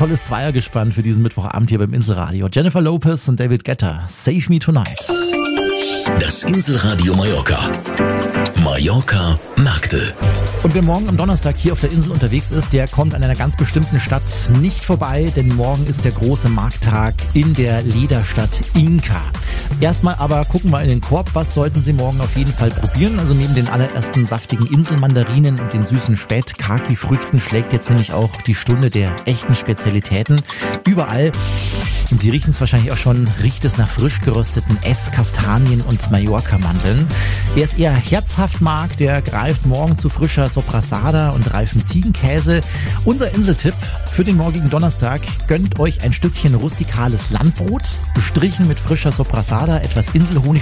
tolles Zweiergespann für diesen Mittwochabend hier beim Inselradio. Jennifer Lopez und David Guetta, Save Me Tonight. Das Inselradio Mallorca. Mallorca Märkte. Und wer morgen am Donnerstag hier auf der Insel unterwegs ist, der kommt an einer ganz bestimmten Stadt nicht vorbei, denn morgen ist der große Markttag in der Lederstadt Inka. Erstmal aber gucken wir in den Korb, was sollten Sie morgen auf jeden Fall probieren. Also neben den allerersten saftigen Inselmandarinen und den süßen Spät-Kaki-Früchten schlägt jetzt nämlich auch die Stunde der echten Spezialitäten. Überall, und Sie riechen es wahrscheinlich auch schon, riecht es nach frisch gerösteten Esskastanien und Mallorca-Mandeln. Wer es eher herzhaft mag, der greift morgen zu frischer Soprasada und reifen Ziegenkäse. Unser Inseltipp für den morgigen Donnerstag: gönnt euch ein Stückchen rustikales Landbrot, bestrichen mit frischer Soprasada, etwas Inselhonig